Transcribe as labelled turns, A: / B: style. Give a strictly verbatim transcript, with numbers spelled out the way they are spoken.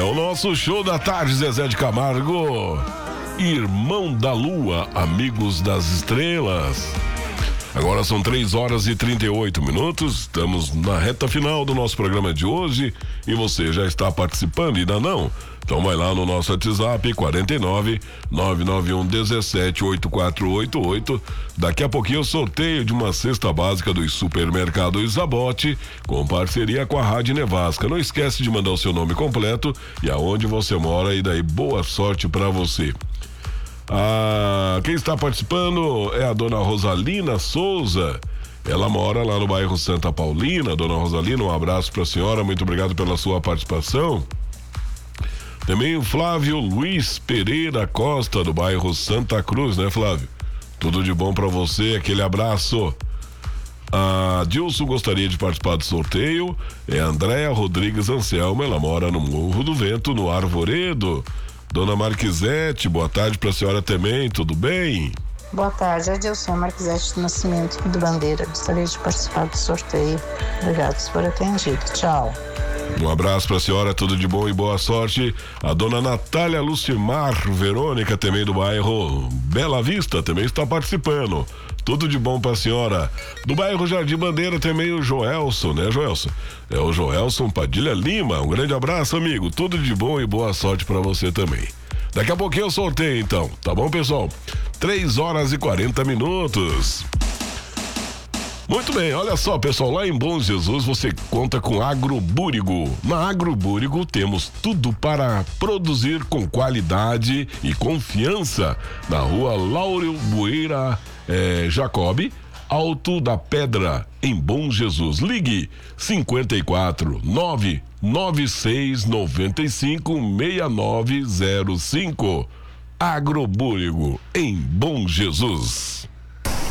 A: o nosso show da tarde, Zezé de Camargo. Irmão da Lua, Amigos das Estrelas. Agora são três horas e trinta e oito minutos. Estamos na reta final do nosso programa de hoje. E você já está participando, ainda não? Então vai lá no nosso WhatsApp quarenta e nove, nove nove um, dezessete, oitenta e quatro oitenta e oito. Daqui a pouquinho eu sorteio de uma cesta básica do supermercado Isabote, com parceria com a Rádio Nevasca. Não esquece de mandar o seu nome completo e aonde você mora, e daí boa sorte para você. Ah, quem está participando é a dona Rosalina Souza. Ela mora lá no bairro Santa Paulina. Dona Rosalina, um abraço para a senhora, muito obrigado pela sua participação. Também o Flávio Luiz Pereira Costa, do bairro Santa Cruz, né, Flávio? Tudo de bom para você, aquele abraço. A Dilson gostaria de participar do sorteio. É a Andréa Rodrigues Anselmo, ela mora no Morro do Vento, no Arvoredo. Dona Marquisete, boa tarde para a senhora também, tudo bem?
B: Boa tarde, Adilson Marquisete do Nascimento do Bandeira. Gostaria de participar do sorteio. Obrigado por ter atendido. Tchau.
A: Um abraço para a senhora, tudo de bom e boa sorte. A dona Natália Lucimar Verônica, também do bairro Bela Vista, também está participando. Tudo de bom para a senhora. Do bairro Jardim Bandeira também o Joelson, né, Joelson? É o Joelson Padilha Lima. Um grande abraço, amigo. Tudo de bom e boa sorte para você também. Daqui a pouquinho eu sorteio, então. Tá bom, pessoal? três horas e quarenta minutos. Muito bem, olha só, pessoal, lá em Bom Jesus você conta com Agrobúrigo. Na Agrobúrigo temos tudo para produzir com qualidade e confiança. Na rua Lauro Bueira eh, Jacob, Alto da Pedra, em Bom Jesus. Ligue cinquenta e quatro, nove nove seis nove cinco, seis nove zero cinco. Agrobúrigo, em Bom Jesus.